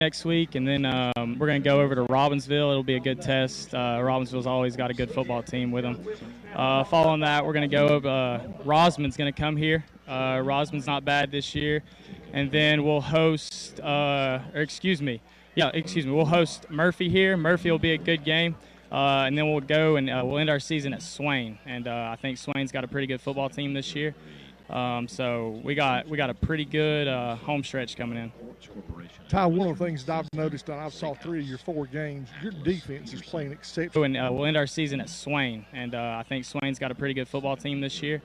next week, and then we're going to go over to Robbinsville. It'll be a good test. Robbinsville's always got a good football team with them. Following that, we're going to go over Rosman's going to come here. Rosman's not bad this year. And then we'll host we'll host Murphy here. Murphy will be a good game. And then we'll go and we'll end our season at Swain. And I think Swain's got a pretty good football team this year. So we got a pretty good home stretch coming in. Ty, one of the things that I've noticed, and I've saw 3 of your 4 games, your defense is playing exceptional. And we'll end our season at Swain, and I think Swain's got a pretty good football team this year.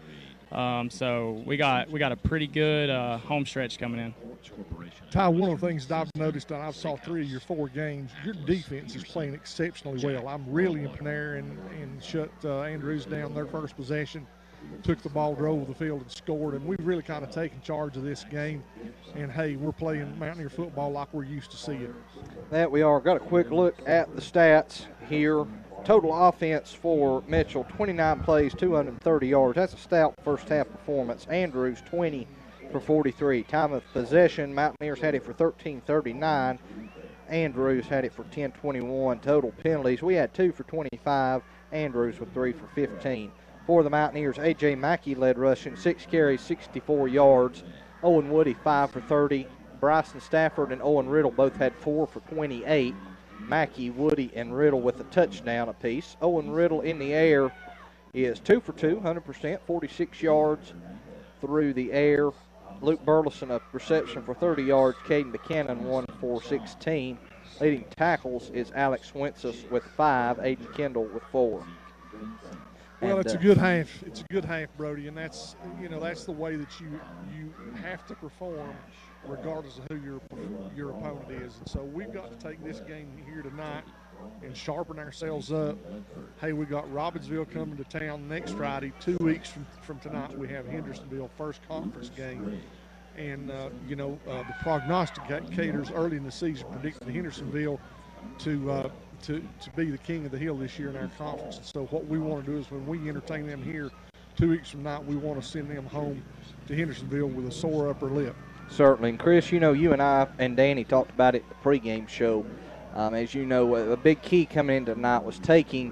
So we got a pretty good home stretch coming in. Ty, one of the things that I've noticed, and I've saw 3 of your 4 games, your defense is playing exceptionally well. I'm really impressed there and shut Andrews down their first possession. Took the ball, drove the field, and scored. And we've really kind of taken charge of this game. And, hey, we're playing Mountaineer football like we're used to seeing. That we are. Got a quick look at the stats here. Total offense for Mitchell, 29 plays, 230 yards. That's a stout first-half performance. Andrews, 20 for 43. Time of possession, Mountaineers had it for 13:39. Andrews had it for 10:21. Total penalties, we had 2 for 25. Andrews with 3 for 15. For the Mountaineers, A.J. Mackey led rushing, 6 carries, 64 yards. Owen Woody, 5 for 30. Bryson Stafford and Owen Riddle both had 4 for 28. Mackey, Woody, and Riddle with a touchdown apiece. Owen Riddle in the air is 2 for 2, 100%, 46 yards through the air. Luke Burleson, a reception for 30 yards. Caden Buchanan, 1 for 16. Leading tackles is Alex Wences with 5. Aiden Kendall with 4. Well, it's a good half. It's a good half, Brody, and that's the way that you have to perform regardless of who your opponent is. And so we've got to take this game here tonight and sharpen ourselves up. Hey, we got Robbinsville coming to town next Friday. 2 weeks from tonight, we have Hendersonville, first conference game. And, the prognosticators early in the season predicted Hendersonville to be the king of the hill this year in our conference. And so what we want to do is when we entertain them here 2 weeks from now, we want to send them home to Hendersonville with a sore upper lip. Certainly. And, Chris, you and I and Danny talked about it at the pregame show. As you know, a big key coming into tonight was taking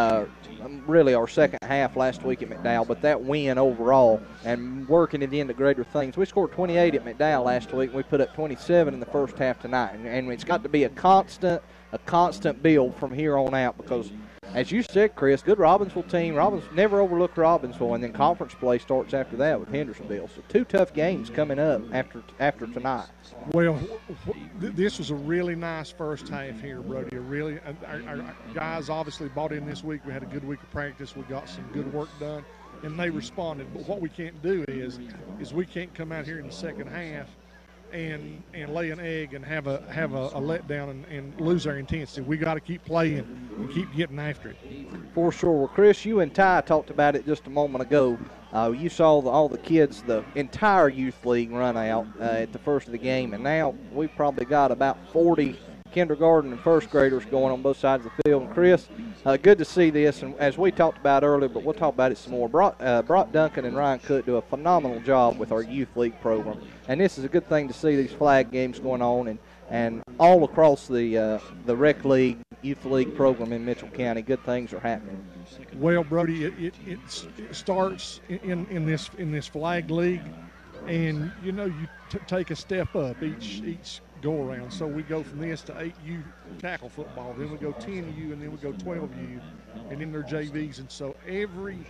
really our second half last week at McDowell, but that win overall and working it into greater things. We scored 28 at McDowell last week, and we put up 27 in the first half tonight. And it's got to be a constant build from here on out because, as you said, Chris, good Robbinsville team. Never overlooked Robbinsville, and then conference play starts after that with Hendersonville. So 2 tough games coming up after tonight. Well, this was a really nice first half here, Brody. Our guys obviously bought in this week. We had a good week of practice. We got some good work done, and they responded. But what we can't do is we can't come out here in the second half and lay an egg and have a letdown and lose our intensity. We got to keep playing and keep getting after it. For sure. Well, Chris, you and Ty talked about it just a moment ago. You saw all the kids, the entire youth league run out at the first of the game, and now we've probably got about 40 kindergarten and first graders going on both sides of the field. And Chris, good to see this, and as we talked about earlier, but we'll talk about it some more. Brock Duncan and Ryan Cook do a phenomenal job with our youth league program, and this is a good thing to see these flag games going on and all across the rec league, youth league program in Mitchell County. Good things are happening. Well, Brody, it starts in this flag league, and you take a step up each go around. So we go from this to 8U tackle football, then we go 10U, and then we go 12U, and then they're JVs. And so everything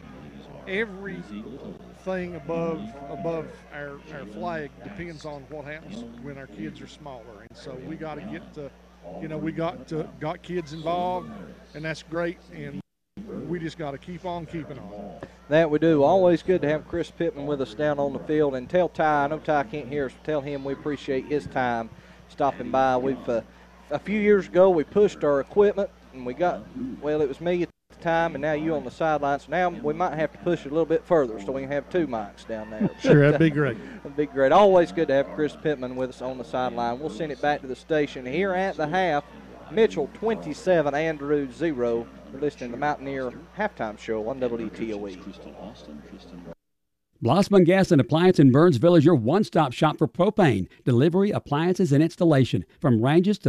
above our flag depends on what happens when our kids are smaller. And so we got to get to, we got kids involved, and that's great. And we just got to keep on keeping on. That we do. Always good to have Chris Pittman with us down on the field. And tell Ty, I know Ty can't hear us, tell him we appreciate his time stopping by. We've a few years ago we pushed our equipment, and we got, well, it was me at the time, and now you on the sidelines. So now we might have to push it a little bit further so we can have 2 mics down there. Sure, that'd be great. That'd be great. Always good to have Chris Pittman with us on the sideline. We'll send it back to the station here at the half. Mitchell 27, Andrews 0. You're listening to the Mountaineer Halftime Show on WTOE. Blossman Gas and Appliance in Burnsville is your one-stop shop for propane, delivery, appliances, and installation. From ranges to